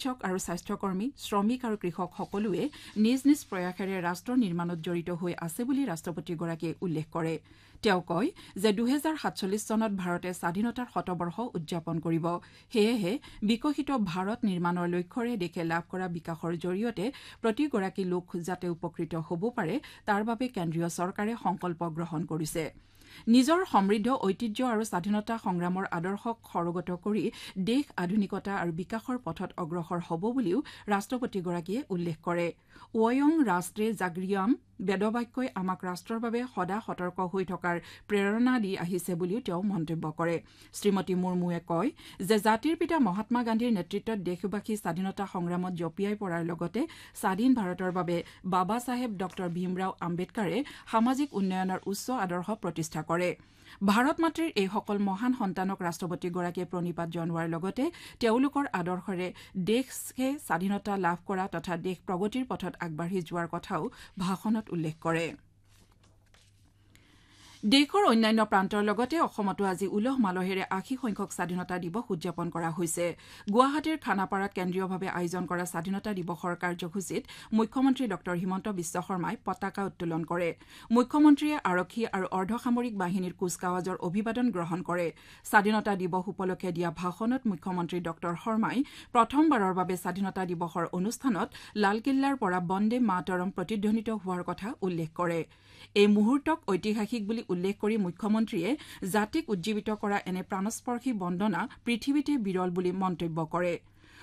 চিকিৎসক আৰু স্বাস্থ্যকৰ্মী শ্ৰমিক আৰু কৃষক সকলোৱে নিজ নিজ প্ৰয়াসেৰে ৰাষ্ট্ৰ নিৰ্মাণত জড়িত হৈ আছে বুলি ৰাষ্ট্ৰপতিগৰাকীয়ে উল্লেখ কৰে তেওঁ কয় যে 2047 চনত ভাৰতে স্বাধীনতাৰ শতবৰ্ষ উদযাপন কৰিব সেয়েহে বিকশিত ভাৰত নিৰ্মাণৰ লক্ষ্যৰে দেশে লাভ কৰা বিকাশৰ জৰিয়তে প্ৰতিগৰাকী লোক যাতে উপকৃত হ'ব পাৰে তাৰ বাবে কেন্দ্ৰীয় চৰকাৰে সংকল্প গ্ৰহণ কৰিছে নিজৰ সমৃদ্ধ ঐতিহ্য আৰু স্বাধীনতা সংগ্ৰামৰ আদৰ্শক সৰগত কৰি দেশ আধুনিকতা আৰু বিকাশৰ পথত অগ্ৰসৰ হ'ব বুলিও ৰাষ্ট্ৰপতিগৰাকীয়ে উল্লেখ কৰে ওয়ং ৰাষ্ট্ৰে জাগৰিয়াম বেদবাক্যই আমাক ৰাষ্ট্ৰৰ বাবে সদা সতৰ্ক হৈ থকাৰ প্ৰেৰণা দি আহিছে বুলিও তেওঁ মন্তব্য কৰে শ্ৰীমতী মুৰ্মুৱে কয় যে জাতিৰ পিতা মহাত্মা গান্ধীৰ নেতৃত্বত দেশবাসী স্বাধীনতা সংগ্ৰামত জঁপিয়াই পৰাৰ লগতে স্বাধীন ভাৰতৰ বাবে বাবা চাহেব ডক্টৰ ভীমৰাও আম্বেদকাৰে সামাজিক উন্নয়নৰ উচ্চ আদৰ্শ প্ৰতিষ্ঠা কৰে ভাৰত মাতৃৰ এই সকল মহান সন্তানক ৰাষ্ট্ৰপতিগৰাকীয়ে প্ৰণিপাত জনোৱাৰ লগতে তেওঁলোকৰ আদৰ্শৰে দেশে স্বাধীনতা লাভ কৰা তথা দেশ প্ৰগতিৰ পথত আগবাঢ়ি যোৱাৰ কথাও ভাষণত উল্লেখ কৰে দেশৰ অন্যান্য প্ৰান্তৰ লগতে অসমতো আজি উলহ মালহেৰে ৮০ সংখ্যক স্বাধীনতা দিৱস উদযাপন কৰা হৈছে গুৱাহাটীৰ খানাপাৰাত কেন্দ্ৰীয়ভাৱে আয়োজন কৰা স্বাধীনতা দিৱসৰ কাৰ্যসূচীত মুখ্যমন্ত্ৰী ডক্টৰ হিমন্ত বিশ্ব শৰ্মাই পতাকা উত্তোলন কৰে মুখ্যমন্ত্ৰীয়ে আৰক্ষী আৰু অৰ্ধসামৰিক বাহিনীৰ কুচকাৱাজৰ অভিবাদন গ্ৰহণ কৰে স্বাধীনতা দিৱস উপলক্ষে দিয়া ভাষণত মুখ্যমন্ত্ৰী ডক্টৰ শৰ্মাই প্ৰথমবাৰৰ বাবে স্বাধীনতা দিৱসৰ অনুষ্ঠানত লালকিল্লাৰ পৰা বন্দে মাতৰম প্ৰতিধ্বনিত হোৱাৰ কথা উল্লেখ কৰে এই মুহূৰ্তক ঐতিহাসিক বুলি উল্লেখ কৰি মুখ্যমন্ত্ৰীয়ে জাতিক উজ্জীৱিত কৰা এনে প্ৰাণস্পৰ্শী বন্দনা পৃথিৱীতে বিৰল বুলি মন্তব্য কৰে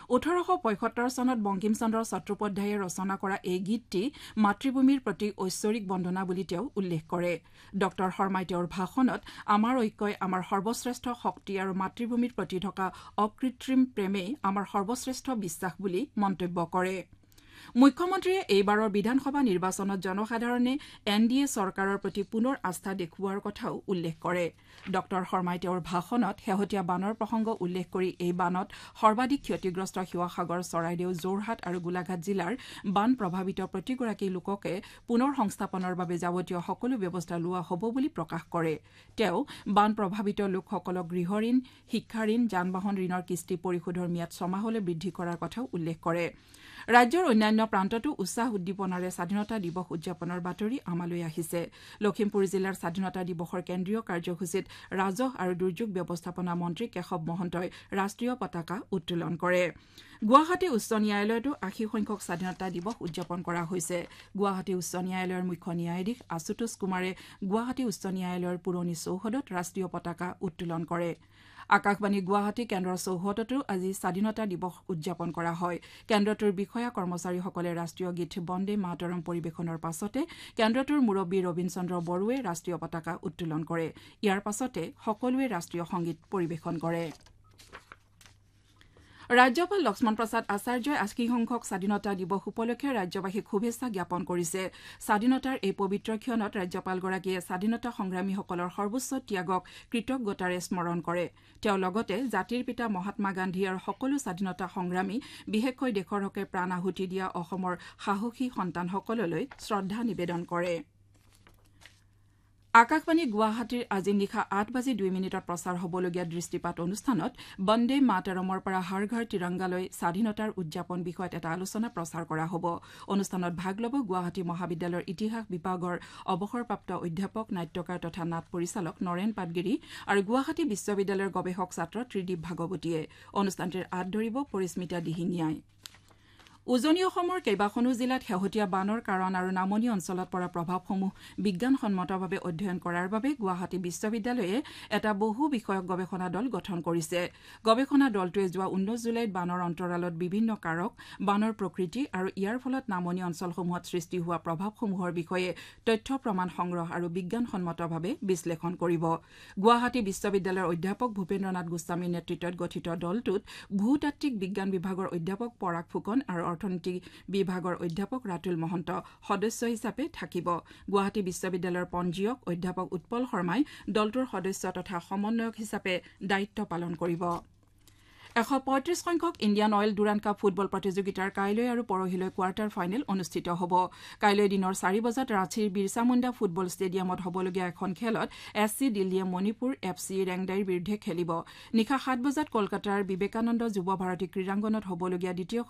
1875 চনত বংকিম চন্দ্ৰ চট্টোপাধ্যায়ে ৰচনা কৰা এই গীতটি মাতৃভূমিৰ প্ৰতি ঐশ্বৰিক বন্দনা বুলি তেওঁ উল্লেখ কৰে ডক্টৰ শৰ্মাই তেওঁৰ ভাষণত আমাৰ ঐক্যই আমাৰ সৰ্বশ্ৰেষ্ঠ শক্তি আৰু মাতৃভূমিৰ প্ৰতি থকা অকৃত্ৰিম প্ৰেমেই আমাৰ সৰ্বশ্ৰেষ্ঠ বিশ্বাস বুলি মন্তব্য কৰে মুখ্যমন্ত্ৰীয়ে এইবাৰৰ বিধানসভা নিৰ্বাচনত জনসাধাৰণে এনডিএ চৰকাৰৰ প্ৰতি পুনৰ আস্থা দেখুওৱাৰ কথাও উল্লেখ কৰে ডক্টৰ শৰ্মাই তেওঁৰ ভাষণত শেহতীয়া বানৰ প্ৰসংগ উল্লেখ কৰি এই বানত সৰ্বাধিক ক্ষতিগ্ৰস্ত শিৱসাগৰ চৰাইদেউ যোৰহাট আৰু গোলাঘাট জিলাৰ বান প্ৰভাৱিত প্ৰতিগৰাকী লোককে পুনৰ সংস্থাপনৰ বাবে যাৱতীয় সকলো ব্যৱস্থা লোৱা হ'ব বুলি প্ৰকাশ কৰে তেওঁ বান প্ৰভাৱিত লোকসকলক গৃহঋণ শিক্ষাঋণ যান-বাহন ঋণৰ কিস্তি পৰিশোধৰ ম্যাদ 6 মাহলৈ বৃদ্ধি কৰাৰ কথাও উল্লেখ কৰে ৰাজ্যৰ অন্যান্য প্ৰান্ততো উৎসাহ উদ্দীপনাৰে স্বাধীনতা দিৱস উদযাপনৰ বাতৰি আমালৈ আহিছে লখিমপুৰ জিলাৰ স্বাধীনতা দিৱসৰ কেন্দ্ৰীয় কাৰ্যসূচীত ৰাজহ আৰু দুৰ্যোগ ব্যৱস্থাপনা মন্ত্ৰী কেশৱ মহন্তই ৰাষ্ট্ৰীয় পতাকা উত্তোলন কৰে গুৱাহাটী উচ্চ ন্যায়ালয়তো ৮০ সংখ্যক স্বাধীনতা দিৱস উদযাপন কৰা হৈছে গুৱাহাটী উচ্চ ন্যায়ালয়ৰ মুখ্য ন্যায়াধীশ আশুতোষ কুমাৰে গুৱাহাটী উচ্চ ন্যায়ালয়ৰ পুৰণি চৌহদত ৰাষ্ট্ৰীয় পতাকা উত্তোলন কৰে আকাশবাণী গুৱাহাটী কেন্দ্ৰৰ চৌহদতো আজি স্বাধীনতা দিৱস উদযাপন কৰা হয় কেন্দ্ৰটোৰ বিষয়া কৰ্মচাৰীসকলে ৰাষ্ট্ৰীয় গীত বন্দে মাতৰম পৰিৱেশনৰ পাছতে কেন্দ্ৰটোৰ মুৰব্বী ৰবীন চন্দ্ৰ বড়োৱে ৰাষ্ট্ৰীয় পতাকা উত্তোলন কৰে ইয়াৰ পাছতে সকলোৱে ৰাষ্ট্ৰীয় সংগীত পৰিৱেশন কৰে ৰাজ্যপাল লক্ষ্মণ প্ৰসাদ আচাৰ্যই ৮০ সংখ্যক স্বাধীনতা দিৱস উপলক্ষে ৰাজ্যবাসীক শুভেচ্ছা জ্ঞাপন কৰিছে স্বাধীনতাৰ এই পবিত্ৰ ক্ষণত ৰাজ্যপালগৰাকীয়ে স্বাধীনতা সংগ্ৰামীসকলৰ সৰ্বোচ্চ ত্যাগক কৃতজ্ঞতাৰে স্মৰণ কৰে তেওঁ লগতে জাতিৰ পিতা মহাত্মা গান্ধী আৰু সকলো স্বাধীনতা সংগ্ৰামী বিশেষকৈ দেশৰ হকে প্ৰাণ আহুতি দিয়া অসমৰ সাহসী সন্তানসকললৈ শ্ৰদ্ধা নিবেদন কৰে আকাশবাণী গুৱাহাটীৰ আজি নিশা 8:02 প্ৰচাৰ হ'বলগীয়া দৃষ্টিপাত অনুষ্ঠানত বন্দে মাতৰমৰ পৰা হৰ ঘৰ তিৰংগালৈ স্বাধীনতাৰ উদযাপন বিষয়ত এটা আলোচনা প্ৰচাৰ কৰা হ'ব অনুষ্ঠানত ভাগ ল'ব গুৱাহাটী মহাবিদ্যালয়ৰ ইতিহাস বিভাগৰ অৱসৰপ্ৰাপ্ত অধ্যাপক নাট্যকাৰ তথা নাট পৰিচালক নৰেন পাটগিৰি আৰু গুৱাহাটী বিশ্ববিদ্যালয়ৰ গৱেষক ছাত্ৰ ত্ৰিদীপ ভাগৱতীয়ে অনুষ্ঠানটিৰ আঁত ধৰিব পৰিস্মিতা দিহিঙীয়াই উজনি অসমৰ কেইবাখনো জিলাত শেহতীয়া বানৰ কাৰণ আৰু নামনি অঞ্চলত পৰা প্ৰভাৱসমূহ বিজ্ঞানসন্মতভাৱে অধ্যয়ন কৰাৰ বাবে গুৱাহাটী বিশ্ববিদ্যালয়ে এটা বহু বিষয়ক গৱেষণা দল গঠন কৰিছে গৱেষণা দলটোৱে যোৱা 19 জুলাইত বানৰ অন্তৰালত বিভিন্ন কাৰক বানৰ প্ৰকৃতি আৰু ইয়াৰ ফলত নামনি অঞ্চলসমূহত সৃষ্টি হোৱা প্ৰভাৱসমূহৰ বিষয়ে তথ্য প্ৰমাণ সংগ্ৰহ আৰু বিজ্ঞানসন্মতভাৱে বিশ্লেষণ কৰিব গুৱাহাটী বিশ্ববিদ্যালয়ৰ অধ্যাপক ভূপেন্দ্ৰনাথ গোস্বামীৰ নেতৃত্বত গঠিত দলটোত ভূতাত্ত্বিক বিজ্ঞান বিভাগৰ অধ্যাপক পৰাগ ফুকন আৰু অৰ্থনীতি বিভাগৰ অধ্যাপক ৰাতুল মহন্ত সদস্য হিচাপে থাকিব গুৱাহাটী বিশ্ববিদ্যালয়ৰ পঞ্জীয়ক অধ্যাপক উৎপল শৰ্মাই দলটোৰ সদস্য তথা সমন্বয়ক হিচাপে দায়িত্ব পালন কৰিব 135 সংখ্যক Indian oil Durand cup football প্ৰতিযোগিতাৰ কাইলৈ আৰু পৰহিলৈ কোৱাৰ্টাৰ ফাইনেল অনুষ্ঠিত হ'ব কাইলৈ দিনৰ 4 বজাত ৰাঁচীৰ বিৰছা মুণ্ডা ফুটবল ষ্টেডিয়ামত হ'বলগীয়া এখন খেলত এছচি দিল্লীয়ে মণিপুৰ এফচি ৰেংদাইৰ বিৰুদ্ধে খেলিব নিশা 7 বজাত কলকাতাৰ বিবেকানন্দ যুৱ ভাৰতী ক্ৰীড়াংগনত হ'বলগীয়া দ্বিতীয়